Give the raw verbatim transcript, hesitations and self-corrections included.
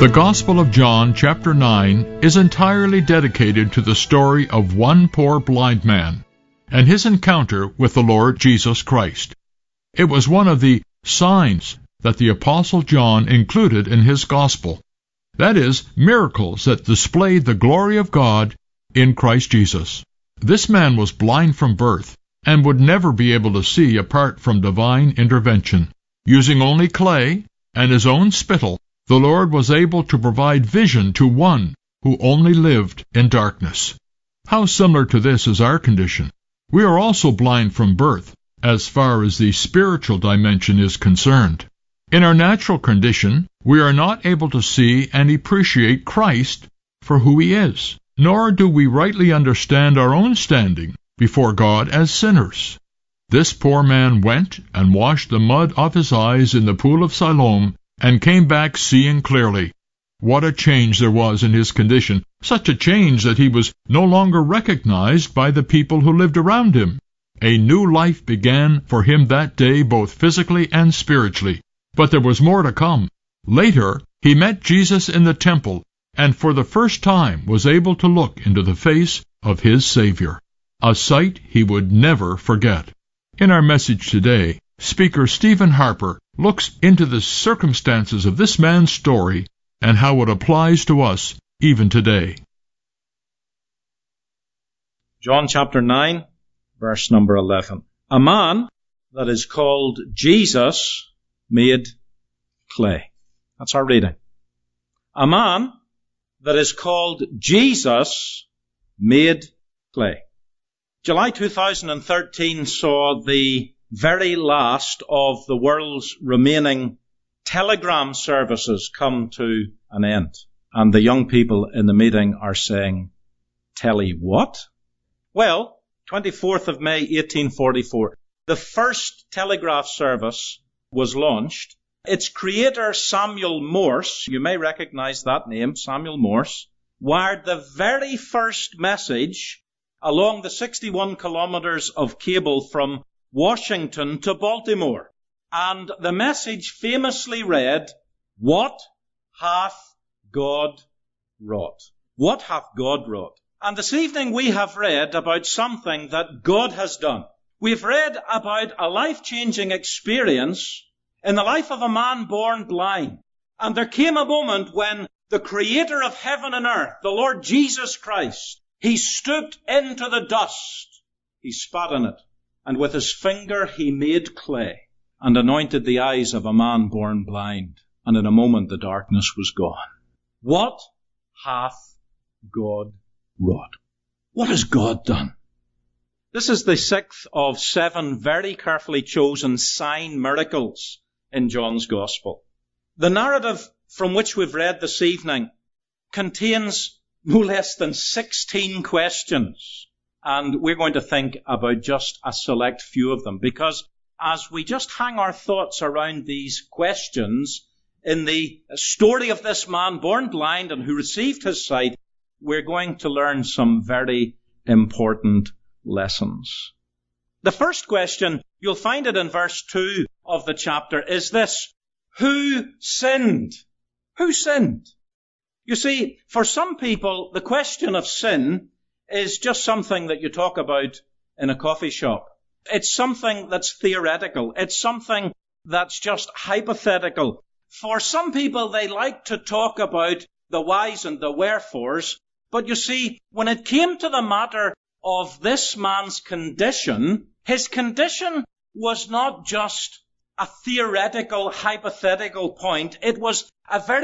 The Gospel of John, chapter nine, is entirely dedicated to the story of one poor blind man and his encounter with the Lord Jesus Christ. It was one of the signs that the Apostle John included in his Gospel, that is, miracles that displayed the glory of God in Christ Jesus. This man was blind from birth and would never be able to see apart from divine intervention. Using only clay and his own spittle, the Lord was able to provide vision to one who only lived in darkness. How similar to this is our condition. We are also blind from birth, as far as the spiritual dimension is concerned. In our natural condition, we are not able to see and appreciate Christ for who he is, nor do we rightly understand our own standing before God as sinners. This poor man went and washed the mud off his eyes in the pool of Siloam, and came back seeing clearly. What a change there was in his condition, such a change that he was no longer recognized by the people who lived around him. A new life began for him that day, both physically and spiritually. But there was more to come. Later, he met Jesus in the temple, and for the first time was able to look into the face of his Savior, a sight he would never forget. In our message today, Speaker Stephen Harper looks into the circumstances of this man's story and how it applies to us even today. John chapter nine, verse number eleven. A man that is called Jesus made clay. That's our reading. A man that is called Jesus made clay. July two thousand thirteen saw the very last of the world's remaining telegram services come to an end. And the young people in the meeting are saying, "Telly what?" Well, twenty-fourth of May, eighteen forty-four, the first telegraph service was launched. Its creator, Samuel Morse, you may recognize that name, Samuel Morse, wired the very first message along the sixty-one kilometers of cable from Washington to Baltimore. And the message famously read, "What hath God wrought?" What hath God wrought? And this evening we have read about something that God has done. We've read about a life-changing experience in the life of a man born blind. And there came a moment when the Creator of heaven and earth, the Lord Jesus Christ, he stooped into the dust. He spat in it. And with his finger he made clay and anointed the eyes of a man born blind. And in a moment the darkness was gone. What hath God wrought? What has God done? This is the sixth of seven very carefully chosen sign miracles in John's Gospel. The narrative from which we've read this evening contains no less than sixteen questions. And we're going to think about just a select few of them, because as we just hang our thoughts around these questions in the story of this man born blind and who received his sight, we're going to learn some very important lessons. The first question, you'll find it in verse two of the chapter, is this: who sinned? Who sinned? You see, for some people, the question of sin is just something that you talk about in a coffee shop. It's something that's theoretical. It's something that's just hypothetical. For some people, they like to talk about the whys and the wherefores. But you see, when it came to the matter of this man's condition, his condition was not just a theoretical, hypothetical point. It was a very